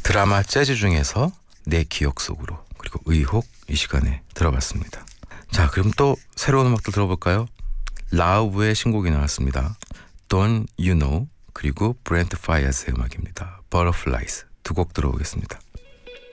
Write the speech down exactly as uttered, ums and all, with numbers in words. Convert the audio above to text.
드라마 재즈 중에서 내 기억 속으로, 그리고 의혹 이 시간에 들어봤습니다. 자, 그럼 또 새로운 음악들 들어볼까요? 라우브의 신곡이 나왔습니다. Don't You Know, 그리고 브렌트 파이어스의 음악입니다. Butterflies. 두 곡 들어오겠습니다.